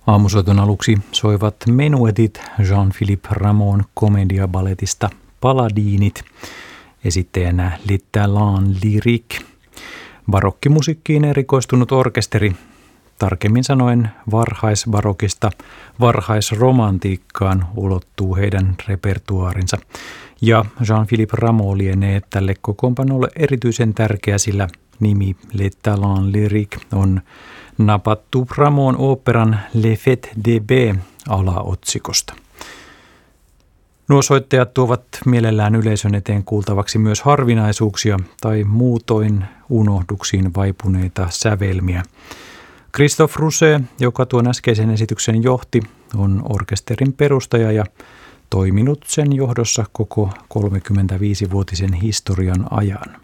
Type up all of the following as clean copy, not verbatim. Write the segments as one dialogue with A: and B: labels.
A: Aamusoiton aluksi soivat menuetit Jean-Philippe Rameau'n komediaballetista Paladinit, esittäjänä Le Talent Lyrique. Barokkimusiikkiin erikoistunut orkesteri, tarkemmin sanoen varhaisbarokista varhaisromantiikkaan, ulottuu heidän repertuaarinsa. Ja Jean-Philippe Rameau lienee tälle kokoonpanolle erityisen tärkeä, sillä nimi Le Talent Lyrique on napattu Rameau'n oopperan Les Fêtes d'Ébé alaotsikosta. Nuo soittajat tuovat mielellään yleisön eteen kuultavaksi myös harvinaisuuksia tai muutoin unohduksiin vaipuneita sävelmiä. Christophe Rousset, joka tuon äskeisen esityksen johti, on orkesterin perustaja ja toiminut sen johdossa koko 35-vuotisen historian ajan.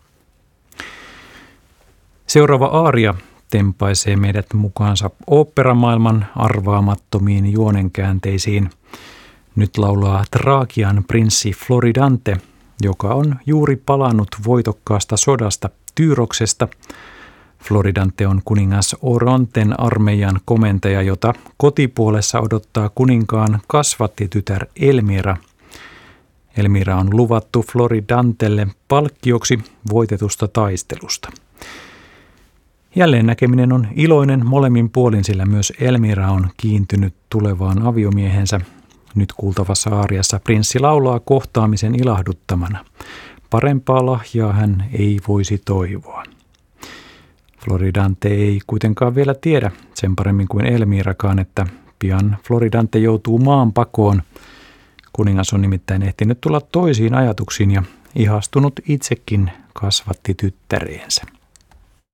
A: Seuraava aaria tempaisee meidät mukaansa oopperamaailman arvaamattomiin juonenkäänteisiin. Nyt laulaa Thrakian prinssi Floridante, joka on juuri palannut voitokkaasta sodasta Tyroksesta. Floridante on kuningas Oronten armeijan komentaja, jota kotipuolessa odottaa kuninkaan kasvattitytär Elmira. Elmira on luvattu Floridantelle palkkioksi voitetusta taistelusta. Jälleen näkeminen on iloinen molemmin puolin, sillä myös Elmira on kiintynyt tulevaan aviomiehensä. Nyt kuultavassa aariassa prinssi laulaa kohtaamisen ilahduttamana. Parempaa lahjaa hän ei voisi toivoa. Floridante ei kuitenkaan vielä tiedä sen paremmin kuin Elmirakaan, että pian Floridante joutuu maanpakoon. Kuningas on nimittäin ehtinyt tulla toisiin ajatuksiin ja ihastunut itsekin kasvatti tyttäreensä.